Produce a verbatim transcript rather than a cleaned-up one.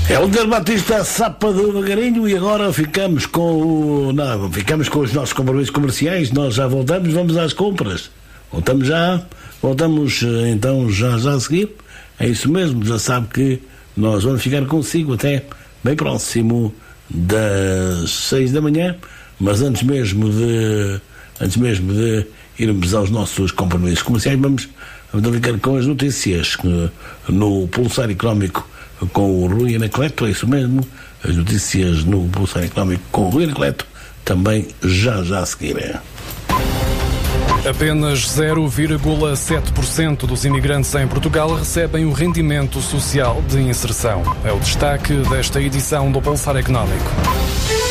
É o Pedro Batista Sapa do Magarinho e agora ficamos com o... Não, ficamos com os nossos compromissos comerciais. Nós já voltamos, vamos às compras. Voltamos já, voltamos então já, já a seguir. É isso mesmo, já sabe que nós vamos ficar consigo até bem próximo das seis da manhã, mas antes mesmo de antes mesmo de irmos aos nossos compromissos comerciais, vamos, vamos ficar com as notícias no Pulsar Económico com o Rui Anacleto. É isso mesmo, as notícias no Pulsar Económico com o Rui Anacleto, também já já a seguir. Apenas zero vírgula sete por cento dos imigrantes em Portugal recebem o rendimento social de inserção. É o destaque desta edição do Pulsar Económico.